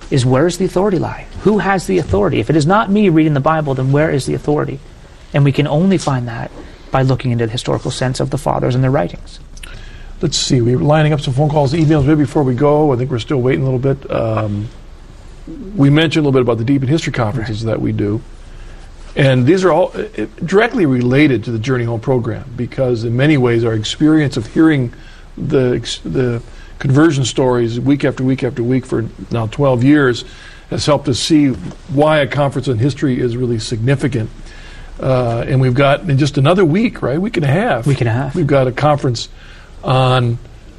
is where does the authority lie? Who has the authority? If it is not me reading the Bible, then where is the authority? And we can only find that by looking into the historical sense of the fathers and their writings. Let's see. We were lining up some phone calls, emails. Maybe before we go, I think we're still waiting a little bit. We mentioned a little bit about the Deep in History conferences that we do. And these are all directly related to the Journey Home program, because in many ways our experience of hearing the conversion stories week after week after week for now 12 years has helped us see why a conference on history is really significant. And we've got in just another week, right? Week and a half. We've got a conference on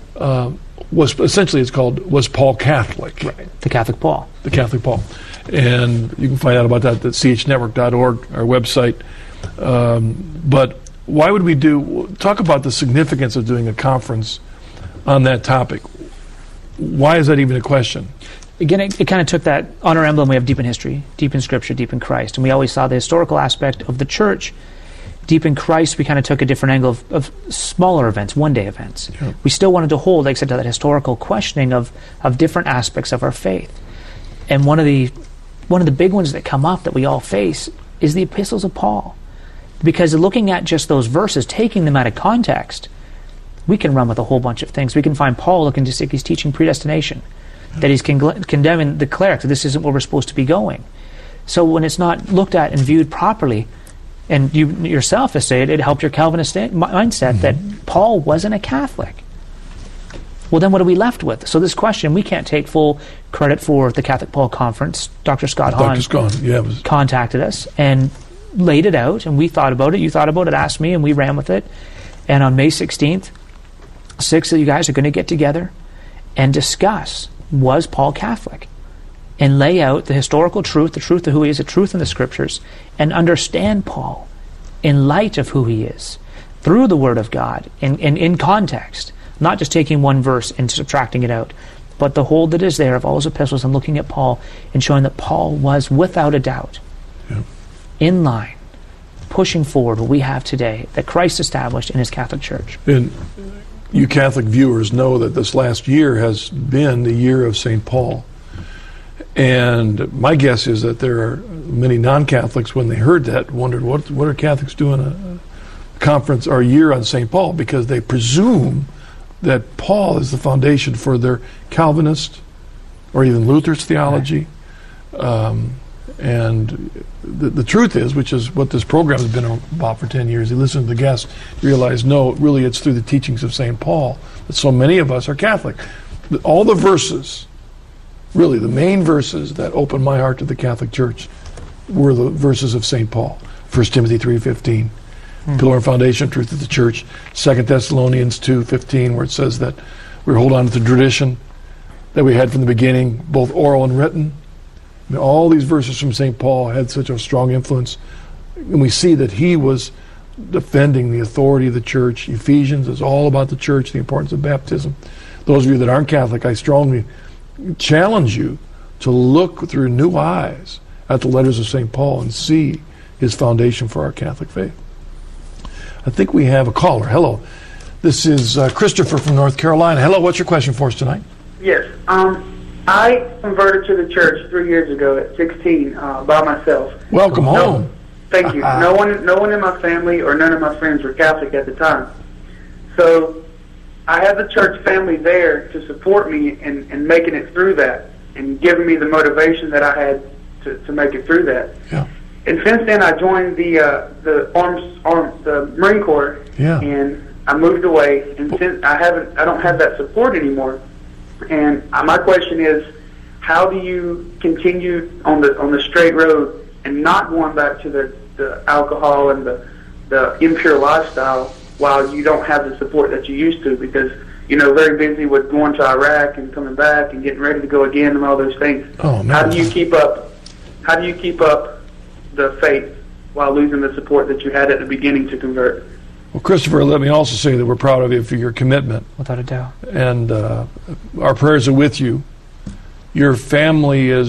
it's called Was Paul Catholic? Right. The Catholic Paul. The Catholic Paul. And you can find out about that at chnetwork.org, our website. But why would we talk about the significance of doing a conference on that topic? Why is that even a question? Again, it kind of took that, on our emblem we have deep in history, deep in Scripture, deep in Christ. And we always saw the historical aspect of the church. Deep in Christ, we kind of took a different angle of smaller events, one-day events. Yeah. We still wanted to hold, like I said, to that historical questioning of different aspects of our faith. And one of the big ones that come up that we all face is the epistles of Paul. Because looking at just those verses, taking them out of context, we can run with a whole bunch of things. We can find Paul looking just like he's teaching predestination, that he's condemning the clerics, that this isn't where we're supposed to be going. So when it's not looked at and viewed properly, and you yourself have said it helped your Calvinist mindset that Paul wasn't a Catholic. Well, then what are we left with? So this question, we can't take full credit for the Catholic Paul Conference. Dr. Scott Hahn contacted us and laid it out, and we thought about it. You thought about it, asked me, and we ran with it. And on May 16th, 6 of you guys are going to get together and discuss, was Paul Catholic? And lay out the historical truth, the truth of who he is, the truth in the Scriptures, and understand Paul in light of who he is, through the Word of God, and in context. Not just taking one verse and subtracting it out, but the whole that is there of all his epistles and looking at Paul and showing that Paul was, without a doubt, in line, pushing forward what we have today, that Christ established in his Catholic Church. And you Catholic viewers know that this last year has been the year of St. Paul. And my guess is that there are many non-Catholics, when they heard that, wondered, what are Catholics doing a conference or a year on St. Paul? Because they presume that Paul is the foundation for their Calvinist or even Luther's theology. And the truth is, which is what this program has been about for 10 years, you listen to the guests, you realize, no, really it's through the teachings of St. Paul that so many of us are Catholic. All the verses, really the main verses that opened my heart to the Catholic Church were the verses of St. Paul. 1 Timothy 3:15. Pillar and foundation, truth of the church. 2 Thessalonians 2:15, where it says that we hold on to the tradition that we had from the beginning, both oral and written. I mean, all these verses from St. Paul had such a strong influence. And we see that he was defending the authority of the church. Ephesians is all about the church, the importance of baptism. Those of you that aren't Catholic, I strongly challenge you to look through new eyes at the letters of St. Paul and see his foundation for our Catholic faith. I think we have a caller. Hello. This is Christopher from North Carolina. Hello, what's your question for us tonight? Yes. I converted to the church 3 years ago at 16 by myself. Welcome home. Thank you. No one in my family or none of my friends were Catholic at the time. So I had the church family there to support me in making it through that and giving me the motivation that I had to make it through that. Yeah. And since then, I joined the Marine Corps, and I moved away. And since I don't have that support anymore. And my question is, how do you continue on the straight road and not going back to the alcohol and the impure lifestyle while you don't have the support that you used to? Because very busy with going to Iraq and coming back and getting ready to go again and all those things. Oh, man. How do you keep up the faith while losing the support that you had at the beginning to convert? Well, Christopher, let me also say that we're proud of you for your commitment. Without a doubt. And our prayers are with you. Your family your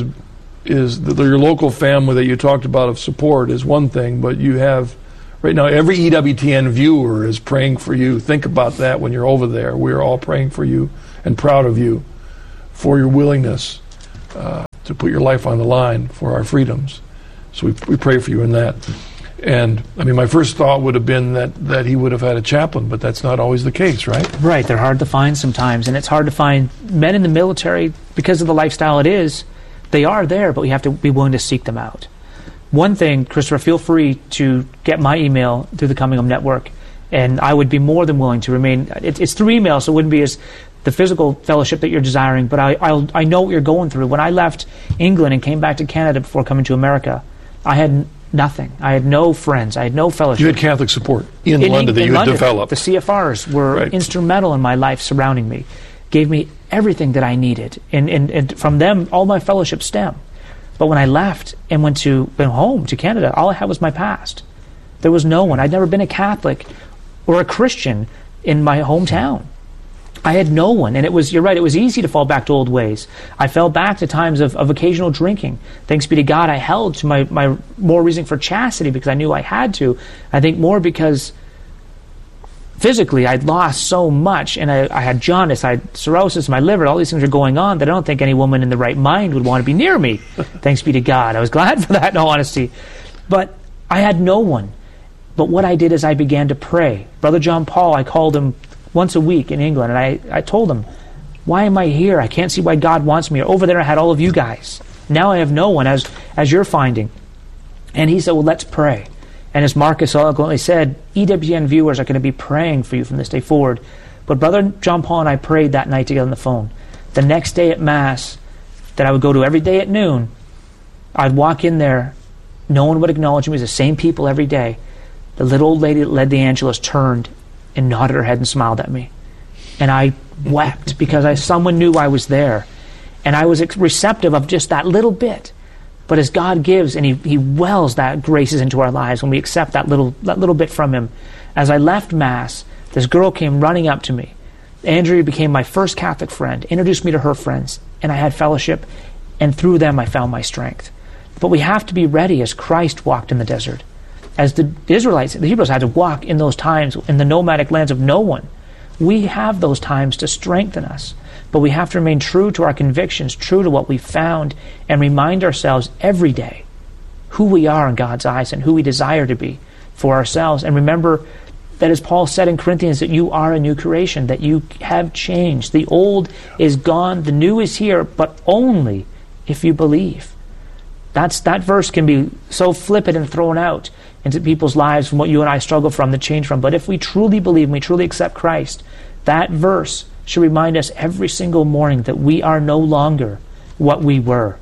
local family that you talked about of support is one thing, but you have, right now, every EWTN viewer is praying for you. Think about that when you're over there. We're all praying for you and proud of you for your willingness to put your life on the line for our freedoms. So we pray for you in that. And, I mean, my first thought would have been that he would have had a chaplain, but that's not always the case, right? Right. They're hard to find sometimes, and it's hard to find men in the military because of the lifestyle it is. They are there, but we have to be willing to seek them out. One thing, Christopher, feel free to get my email through the Coming Home Network, and I would be more than willing to remain. It's through email, so it wouldn't be as the physical fellowship that you're desiring, but I know what you're going through. When I left England and came back to Canada before coming to America, I had nothing. I had no friends. I had no fellowship. You had Catholic support in London that you had developed. The CFRs were instrumental in my life surrounding me, gave me everything that I needed. And from them, all my fellowship stemmed. But when I left and went home to Canada, all I had was my past. There was no one. I'd never been a Catholic or a Christian in my hometown. I had no one, and you're right, it was easy to fall back to old ways. I fell back to times of occasional drinking. Thanks be to God, I held to my more reason for chastity because I knew I had to. I think more because physically I'd lost so much, and I had jaundice, I had cirrhosis, my liver, all these things are going on that I don't think any woman in the right mind would want to be near me. Thanks be to God. I was glad for that, in all honesty. But I had no one. But what I did is I began to pray. Brother John Paul, I called him once a week in England, and I told him, why am I here? I can't see why God wants me here. Over there I had all of you guys. Now I have no one, as you're finding. And he said, well, let's pray. And as Marcus eloquently said, EWTN viewers are going to be praying for you from this day forward. But Brother John Paul and I prayed that night together on the phone. The next day at Mass, that I would go to every day at noon, I'd walk in there, no one would acknowledge me, it was the same people every day. The little old lady that led the Angelus turned and nodded her head and smiled at me. And I wept because someone knew I was there. And I was receptive of just that little bit. But as God gives, and He wells that graces into our lives when we accept that little bit from Him. As I left Mass, this girl came running up to me. Andrea became my first Catholic friend, introduced me to her friends, and I had fellowship, and through them I found my strength. But we have to be ready as Christ walked in the desert. As the Israelites, the Hebrews had to walk in those times in the nomadic lands of no one. We have those times to strengthen us. But we have to remain true to our convictions, true to what we found, and remind ourselves every day who we are in God's eyes and who we desire to be for ourselves. And remember that, as Paul said in Corinthians, that you are a new creation, that you have changed. The old is gone, the new is here, but only if you believe. That verse can be so flippant and thrown out into people's lives from what you and I struggle from, the change from. But if we truly believe and we truly accept Christ, that verse should remind us every single morning that we are no longer what we were.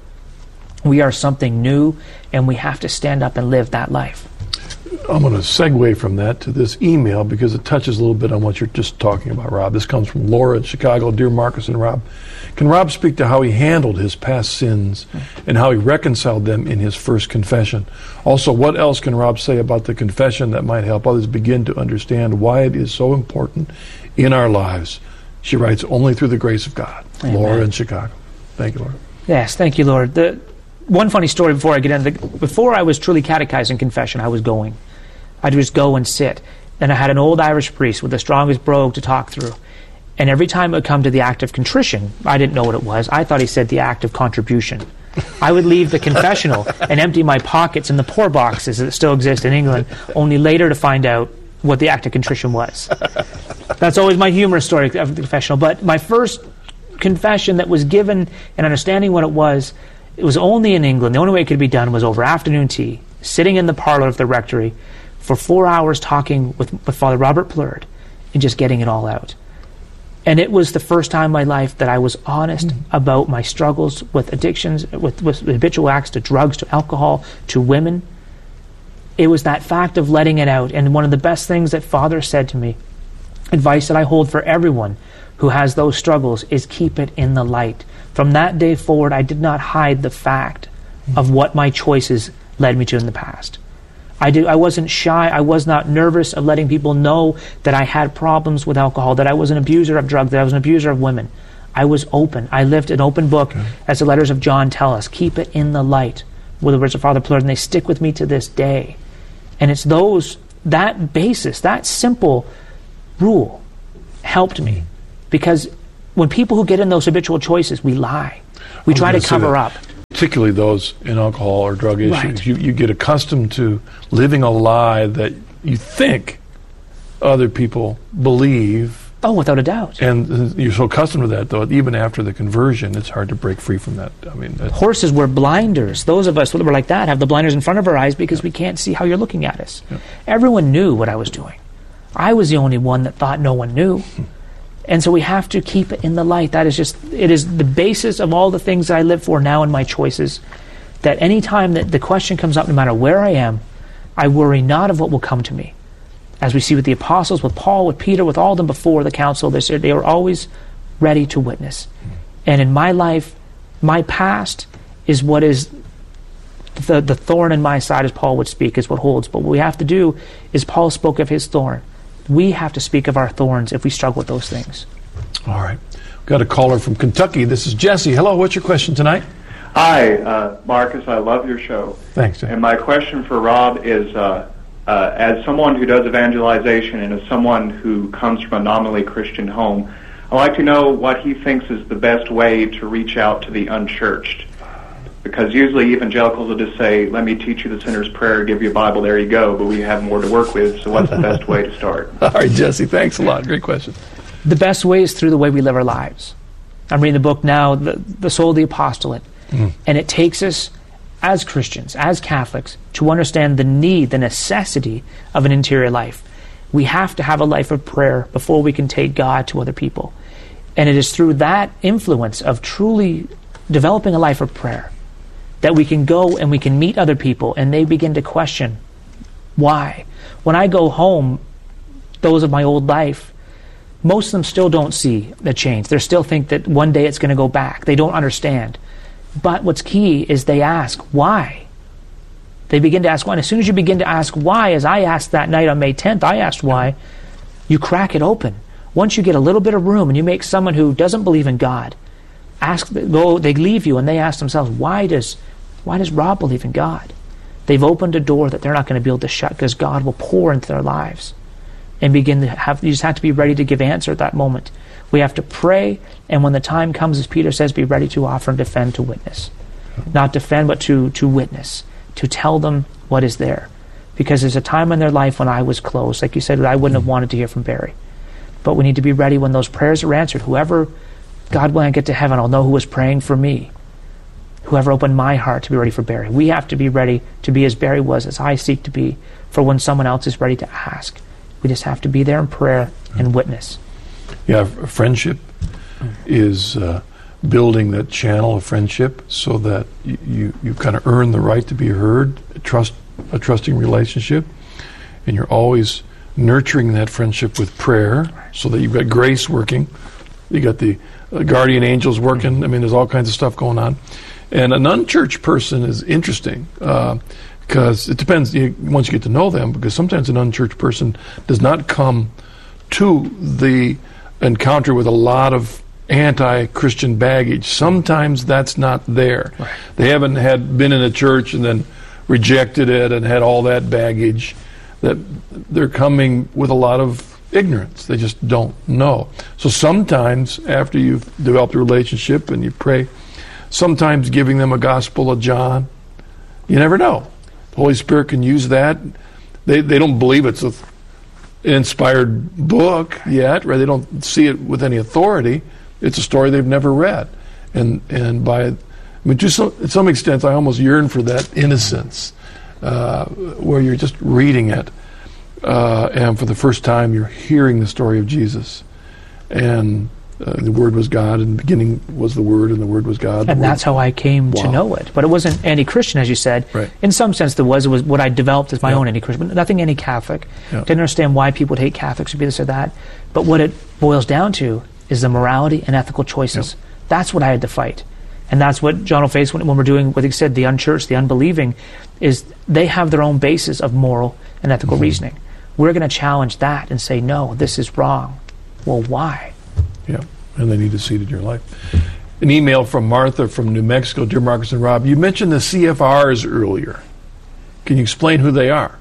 We are something new, and we have to stand up and live that life. I'm going to segue from that to this email because it touches a little bit on what you're just talking about, Rob. This comes from Laura in Chicago. Dear Marcus and Rob, can Rob speak to how he handled his past sins and how he reconciled them in his first confession? Also, what else can Rob say about the confession that might help others begin to understand why it is so important in our lives? She writes, only through the grace of God. Amen. Laura in Chicago. Thank you, Laura. Yes, thank you, Lord. One funny story before I get into before I was truly catechized in confession, I was going. I'd just go and sit. And I had an old Irish priest with the strongest brogue to talk through. And every time it would come to the act of contrition, I didn't know what it was. I thought he said the act of contribution. I would leave the confessional and empty my pockets in the poor boxes that still exist in England, only later to find out what the act of contrition was. That's always my humorous story of the confessional. But my first confession that was given and understanding what it was only in England. The only way it could be done was over afternoon tea, sitting in the parlor of the rectory for 4 hours talking with Father Robert Plurd and just getting it all out. And it was the first time in my life that I was honest about my struggles with addictions, with habitual acts, to drugs, to alcohol, to women. It was that fact of letting it out. And one of the best things that Father said to me, advice that I hold for everyone who has those struggles, is keep it in the light. From that day forward, I did not hide the fact of what my choices led me to in the past. I wasn't shy. I was not nervous of letting people know that I had problems with alcohol, that I was an abuser of drugs, that I was an abuser of women. I was open. I lived an open book, as the letters of John tell us. Keep it in the light, were the words of Father Plurd, and they stick with me to this day. And it's that basis, that simple rule helped me. Because when people who get in those habitual choices, we lie. We try to cover up. particularly those in alcohol or drug issues. Right. You get accustomed to living a lie that you think other people believe. Oh, without a doubt. And you're so accustomed to that, though, even after the conversion, it's hard to break free from that. I mean, horses wear blinders. Those of us that were like that have the blinders in front of our eyes because we can't see how you're looking at us. Yeah. Everyone knew what I was doing. I was the only one that thought no one knew. And so we have to keep it in the light. That is just, it is the basis of all the things that I live for now in my choices. That any time that the question comes up, no matter where I am, I worry not of what will come to me. As we see with the apostles, with Paul, with Peter, with all of them before the council, they were always ready to witness. And in my life, my past is what is the thorn in my side, as Paul would speak, is what holds. But what we have to do is, Paul spoke of his thorn. We have to speak of our thorns if we struggle with those things. All right. We've got a caller from Kentucky. This is Jesse. Hello, what's your question tonight? Hi, Marcus. I love your show. Thanks. And my question for Rob is, as someone who does evangelization and as someone who comes from a nominally Christian home, I'd like to know what he thinks is the best way to reach out to the unchurched. Because usually evangelicals will just say, let me teach you the sinner's prayer, give you a Bible, there you go, but we have more to work with, so what's the best way to start? All right, Jesse, thanks a lot. Great question. The best way is through the way we live our lives. I'm reading the book now, The Soul of the Apostolate, and it takes us as Christians, as Catholics, to understand the need, the necessity of an interior life. We have to have a life of prayer before we can take God to other people. And it is through that influence of truly developing a life of prayer that we can go and we can meet other people and they begin to question why. When I go home, those of my old life, most of them still don't see the change. They still think that one day it's going to go back. They don't understand. But what's key is they ask why. They begin to ask why. And as soon as you begin to ask why, as I asked that night on May 10th, I asked why, you crack it open. Once you get a little bit of room and you make someone who doesn't believe in God, they leave you and they ask themselves, why does Rob believe in God? They've opened a door that they're not going to be able to shut because God will pour into their lives. And you just have to be ready to give answer at that moment. We have to pray, and when the time comes, as Peter says, be ready to offer and defend, to witness. Not defend, but to witness, to tell them what is there. Because there's a time in their life when I was closed. Like you said, I wouldn't have wanted to hear from Barry. But we need to be ready when those prayers are answered. Whoever, God willing, I get to heaven, I'll know who was praying for me. Whoever opened my heart to be ready for Barry. We have to be ready to be as Barry was, as I seek to be, for when someone else is ready to ask. We just have to be there in prayer and witness. Yeah, friendship is building that channel of friendship so that you kind of earn the right to be heard, a trusting relationship, and you're always nurturing that friendship with prayer so that you've got grace working, you got the guardian angels working. I mean, there's all kinds of stuff going on. And an unchurched person is interesting because it depends once you get to know them, because sometimes an unchurched person does not come to the encounter with a lot of anti-Christian baggage. Sometimes that's not there. Right. They haven't been in a church and then rejected it and had all that baggage. That they're coming with a lot of ignorance. They just don't know. So sometimes after you've developed a relationship and you pray, sometimes giving them a Gospel of John, you never know. The Holy Spirit can use that. They don't believe it's an inspired book yet, right? They don't see it with any authority. It's a story they've never read. And to some extent, I almost yearn for that innocence, where you're just reading it, and for the first time you're hearing the story of Jesus. And the Word was God, and the beginning was the Word, and the Word was God. And that's how I came to know it. But it wasn't anti-Christian, as you said. Right. In some sense, it was what I developed as my own anti-Christian, but nothing anti-Catholic. Didn't understand why people would hate Catholics or be this or that. But what it boils down to is the morality and ethical choices. That's what I had to fight. And that's what John will face when we're doing what he said, the unchurched, the unbelieving, is they have their own basis of moral and ethical reasoning. We're going to challenge that and say, no, this is wrong. Well, why? Yeah, and they need a seat in your life. An email from Martha from New Mexico. Dear Marcus and Rob, you mentioned the CFRs earlier. Can you explain who they are?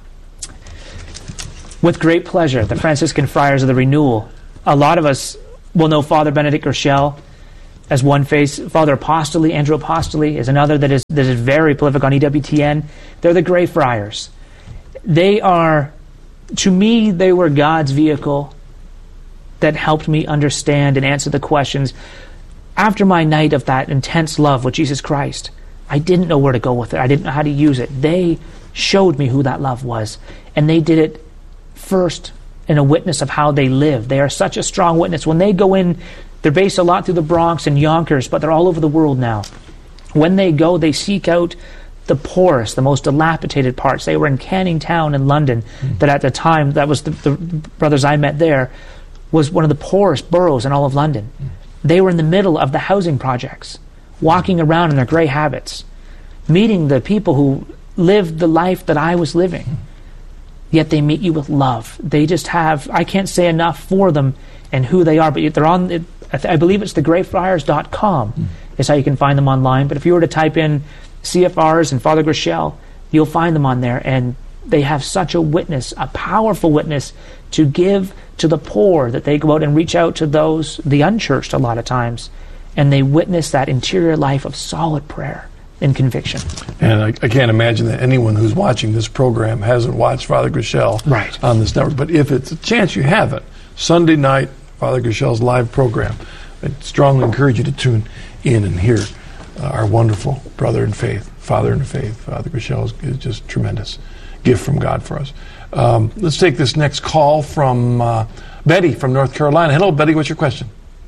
With great pleasure. The Franciscan Friars of the Renewal. A lot of us will know Father Benedict Urshel. as one face. Father Apostoli, Andrew Apostoli, is another that is very prolific on EWTN. They're the Grey Friars. They are, to me, they were God's vehicle that helped me understand and answer the questions. After my night of that intense love with Jesus Christ, I didn't know where to go with it. I didn't know how to use it. They showed me who that love was. And they did it first in a witness of how they live. They are such a strong witness. When they go in, they're based a lot through the Bronx and Yonkers, but they're all over the world now. When they go, they seek out the poorest, the most dilapidated parts. They were in Canning Town in London, that at the time, that was the brothers I met there, was one of the poorest boroughs in all of London. They were in the middle of the housing projects, walking around in their grey habits, meeting the people who lived the life that I was living. Yet they meet you with love. They just have, I can't say enough for them and who they are, but they're on, I believe it's thegreyfriars.com is how you can find them online. But if you were to type in CFRs and Father Groeschel, you'll find them on there. And they have such a witness, a powerful witness to give to the poor, that they go out and reach out to those, the unchurched a lot of times, and they witness that interior life of solid prayer and conviction. And I can't imagine that anyone who's watching this program hasn't watched Father Groeschel on this network. But if it's a chance you haven't, Sunday night, Father Groeschel's live program, I strongly encourage you to tune in and hear our wonderful brother in faith, father in faith. Father Groeschel is just tremendous gift from God for us. Let's take this next call from Betty from North Carolina. Hello, Betty. What's your question?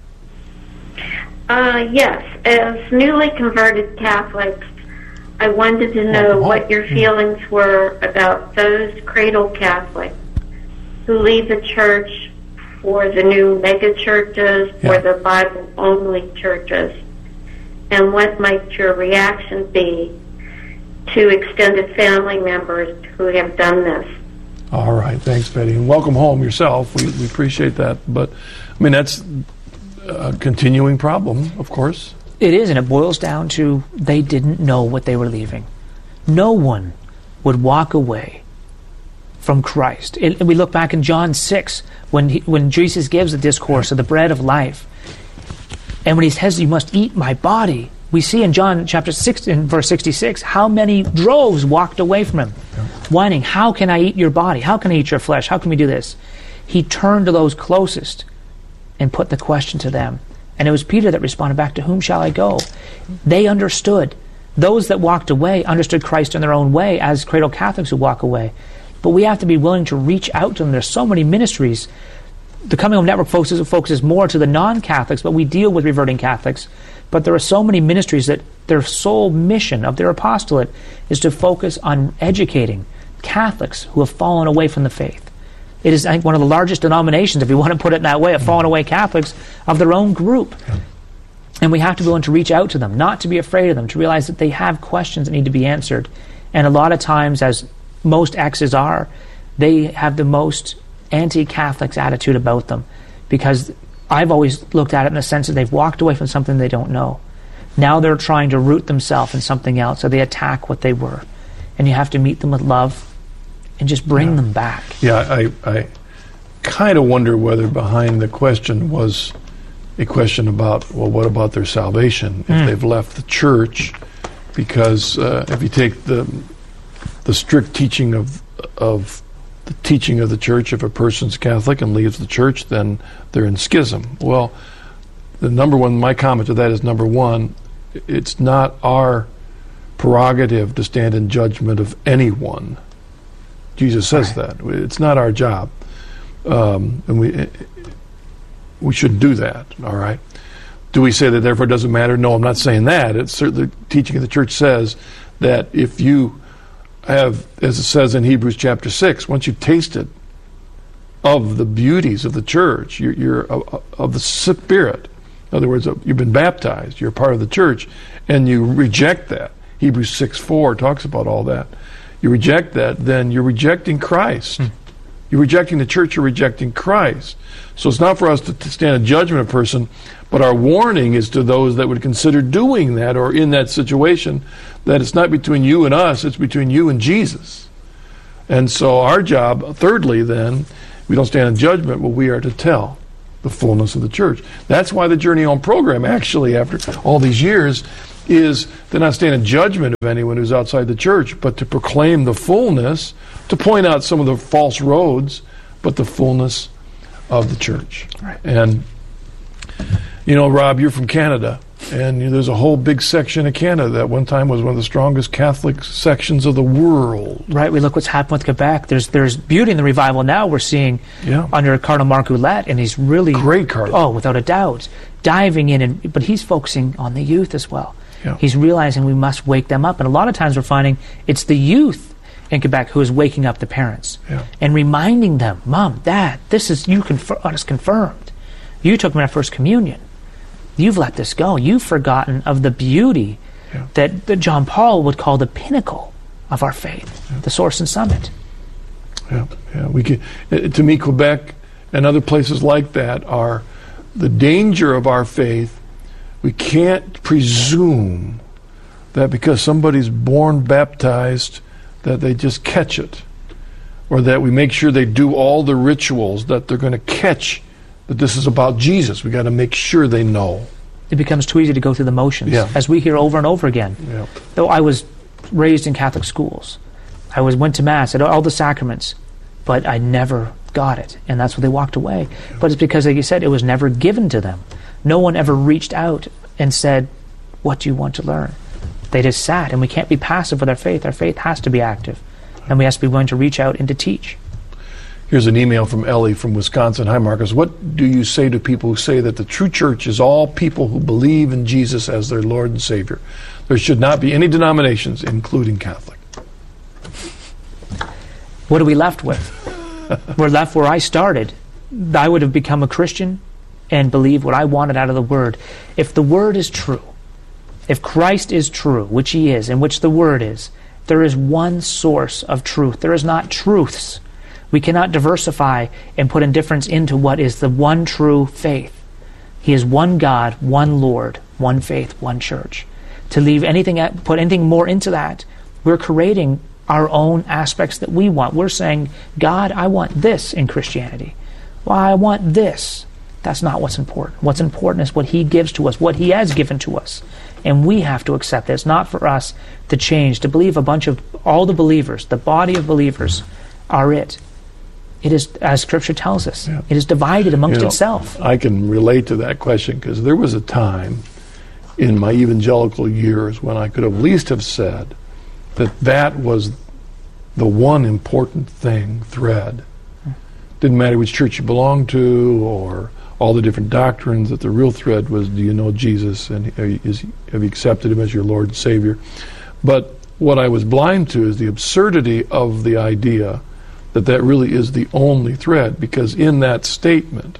Yes. As newly converted Catholics, I wanted to know what your feelings were about those cradle Catholics who leave the church for the new mega churches or the Bible-only churches, and what might your reaction be to extended family members who have done this? All right. Thanks, Betty. And welcome home yourself. We appreciate that. But, I mean, that's a continuing problem, of course. It is, and it boils down to they didn't know what they were leaving. No one would walk away from Christ. We look back in John 6, when Jesus gives the discourse of the bread of life, and when he says, you must eat my body, we see in John chapter 6, in verse 66, how many droves walked away from him, whining, how can I eat your body? How can I eat your flesh? How can we do this? He turned to those closest and put the question to them. And it was Peter that responded back, to whom shall I go? They understood. Those that walked away understood Christ in their own way, as cradle Catholics who walk away. But we have to be willing to reach out to them. There's so many ministries. The Coming Home Network focuses more to the non-Catholics, but we deal with reverting Catholics. But there are so many ministries that their sole mission of their apostolate is to focus on educating Catholics who have fallen away from the faith. It is, I think, one of the largest denominations, if you want to put it in that way, of fallen away Catholics of their own group. And we have to be willing to reach out to them, not to be afraid of them, to realize that they have questions that need to be answered. And a lot of times, as most exes are, they have the most anti-Catholics attitude about them, because I've always looked at it in the sense that they've walked away from something they don't know. Now they're trying to root themselves in something else, so they attack what they were. And you have to meet them with love and just bring them back. Yeah, I kind of wonder whether behind the question was a question about, well, what about their salvation if they've left the church? Because if you take the strict teaching of the teaching of the church, if a person's Catholic and leaves the church, then they're in schism. Well, my comment to that is, number one, it's not our prerogative to stand in judgment of anyone. Jesus says that. It's not our job. And we shouldn't do that, all right? Do we say that therefore it doesn't matter? No, I'm not saying that. It's certainly the teaching of the church says that if you have, as it says in Hebrews chapter 6, once you've tasted of the beauties of the church, you're of the Spirit. In other words, you've been baptized, you're part of the church, and you reject that. Hebrews 6:4 talks about all that. You reject that, then you're rejecting Christ. You're rejecting the church, you're rejecting Christ. So it's not for us to stand in judgment of a person, but our warning is to those that would consider doing that or in that situation, that it's not between you and us, it's between you and Jesus. And so our job, thirdly then, we don't stand in judgment, but we are to tell the fullness of the church. That's why the Journey Home program, actually, after all these years, is to not stand in judgment of anyone who's outside the church, but to proclaim the fullness, to point out some of the false roads, but the fullness of the church. Right. And, Rob, you're from Canada, and there's a whole big section of Canada that one time was one of the strongest Catholic sections of the world. Right. We look what's happened with Quebec. There's beauty in the revival now we're seeing under Cardinal Marc Ouellette, and he's really... Great cardinal. Oh, without a doubt. Diving in, but he's focusing on the youth as well. Yeah. He's realizing we must wake them up. And a lot of times we're finding it's the youth in Quebec who is waking up the parents and reminding them, Mom, Dad, this is confirmed. You took me to first communion. You've let this go. You've forgotten of the beauty that John Paul would call the pinnacle of our faith, the source and summit. Yeah. To me, Quebec and other places like that are the danger of our faith. We can't presume that because somebody's born baptized that they just catch it, or that we make sure they do all the rituals that they're going to catch that this is about Jesus. We got to make sure they know. It becomes too easy to go through the motions, as we hear over and over again. Yeah. Though I was raised in Catholic schools, I went to Mass, at all the sacraments, but I never got it, and that's why they walked away. Yeah. But it's because, like you said, it was never given to them. No one ever reached out and said, what do you want to learn? They just sat, and we can't be passive with our faith. Our faith has to be active, and we have to be willing to reach out and to teach. Here's an email from Ellie from Wisconsin. Hi, Marcus. What do you say to people who say that the true church is all people who believe in Jesus as their Lord and Savior? There should not be any denominations, including Catholic. What are we left with? We're left where I started. I would have become a Christian and believed what I wanted out of the Word. If the Word is true, if Christ is true, which He is, and which the Word is, there is one source of truth. There is not truths. We cannot diversify and put indifference into what is the one true faith. He is one God, one Lord, one faith, one church. To leave anything, put anything more into that, we're creating our own aspects that we want. We're saying, God, I want this in Christianity. Well, I want this. That's not what's important. What's important is what He gives to us, what He has given to us. And we have to accept it. It's not for us to change, to believe a bunch of all the believers, the body of believers, are it. It is, as Scripture tells us, it is divided amongst itself. I can relate to that question because there was a time in my evangelical years when I could at least have said that was the one important thread. Didn't matter which church you belonged to or all the different doctrines, that the real thread was, do you know Jesus and have you accepted Him as your Lord and Savior? But what I was blind to is the absurdity of the idea that really is the only thread, because in that statement,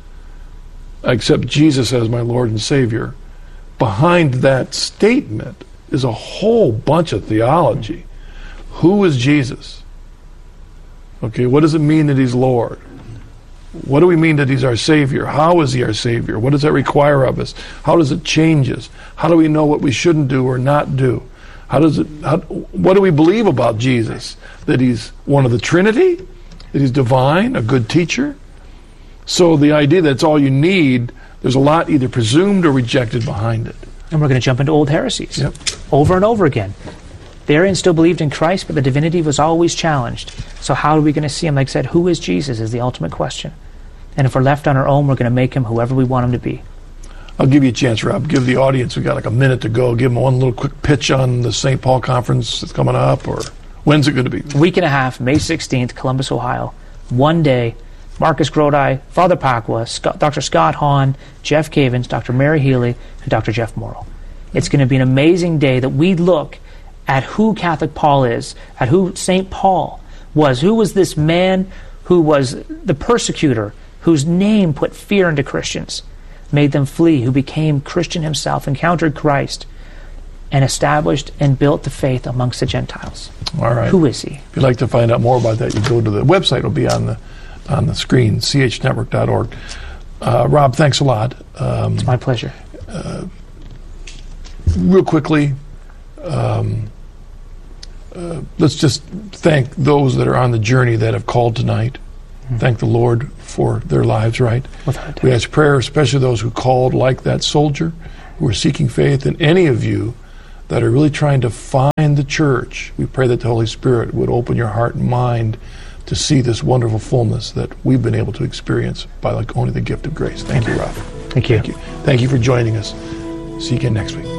I accept Jesus as my Lord and Savior, behind that statement is a whole bunch of theology. Who is Jesus? Okay, what does it mean that He's Lord? What do we mean that He's our Savior? How is He our Savior? What does that require of us? How does it change us? How do we know what we shouldn't do or not do? What do we believe about Jesus? That He's one of the Trinity? That He's divine, a good teacher? So the idea that it's all you need, there's a lot either presumed or rejected behind it. And we're going to jump into old heresies. Yep. Over and over again. The Arians still believed in Christ, but the divinity was always challenged. So how are we going to see Him? Like I said, who is Jesus is the ultimate question. And if we're left on our own, we're going to make Him whoever we want Him to be. I'll give you a chance, Rob. Give the audience, we've got like a minute to go. Give them one little quick pitch on the St. Paul Conference that's coming up, or when's it going to be? Week and a half, May 16th, Columbus, Ohio. One day, Marcus Grodi, Father Pacwa, Dr. Scott Hahn, Jeff Cavins, Dr. Mary Healy, and Dr. Jeff Morrow. It's going to be an amazing day that we look at who Catholic Paul is, at who St. Paul was. Who was this man who was the persecutor, whose name put fear into Christians, made them flee, who became Christian himself, encountered Christ, and established and built the faith amongst the Gentiles. All right. Who is He? If you'd like to find out more about that, you go to the website. It'll be on the screen, chnetwork.org. Rob, thanks a lot. It's my pleasure. Real quickly, let's just thank those that are on the journey that have called tonight. thank the Lord for their lives, right? We ask prayer, especially those who called like that soldier, who are seeking faith, and any of you that are really trying to find the church. We pray that the Holy Spirit would open your heart and mind to see this wonderful fullness that we've been able to experience by only the gift of grace. Thank you, Rob. Thank you. Thank you for joining us. See you again next week.